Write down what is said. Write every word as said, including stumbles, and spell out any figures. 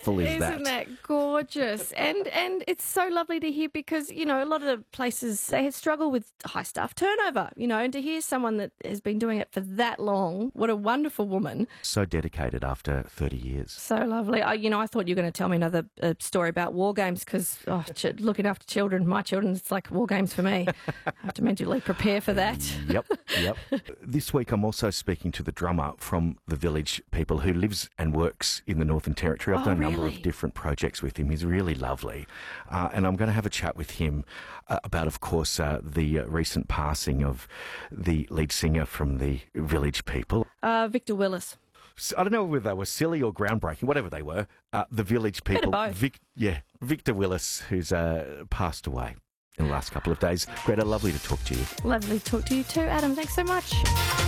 delightful is that? Isn't that gorgeous? And and it's so lovely to hear because, you know, a lot of places, they struggle with high staff turnover, you know, and to hear someone that has been doing it for that long, what a wonderful woman. So dedicated after thirty years. So lovely. I, you know, I thought you were going to tell me another uh, story about war games because oh, ch- looking after children, my children, it's like war games for me. I have to mentally prepare for that. Yep, yep. This week I'm also speaking to the drummer from the Village People who lives and works in the Northern Territory. I've Oh, done a number really? of different projects with him. He's really lovely. Uh, and I'm going to have a chat with him uh, about, of course, uh, the uh, recent passing of the lead singer from the Village People. Uh, Victor Willis. S- I don't know whether they were silly or groundbreaking, whatever they were. Uh, the Village Bit of People. both. Vic- yeah, Victor Willis, who's uh, passed away in the last couple of days. Greta, lovely to talk to you. Lovely to talk to you too, Adam. Thanks so much.